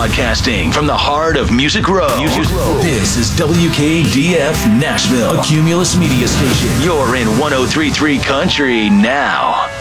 Broadcasting from the heart of Music Row. This is WKDF Nashville, a Cumulus media station. You're in 103.3 Country now.